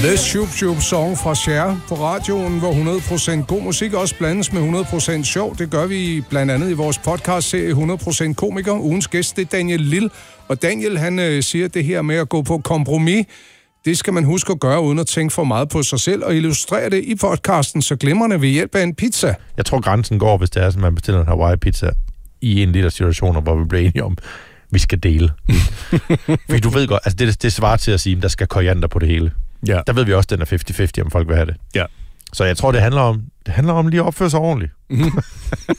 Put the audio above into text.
The Shoop Shoop Song fra Cher på radioen, hvor 100% god musik også blandes med 100% sjov. Det gør vi blandt andet i vores podcast-serie 100% komiker. Ugens gæst, det er Daniel Lille. Og Daniel, han siger det her med at gå på kompromis. Det skal man huske at gøre, uden at tænke for meget på sig selv, og illustrere det i podcasten så glimrende ved hjælp af en pizza. Jeg tror, grænsen går, hvis det er, at man bestiller en Hawaii-pizza i en lille situation, hvor vi bliver enige om, vi skal dele. Fordi du ved godt, altså det svarer til at sige, at der skal koriander på det hele. Ja. Der ved vi også, at den er 50-50, om folk vil have det. Ja. Så jeg tror, det handler om lige at opføre sig ordentligt.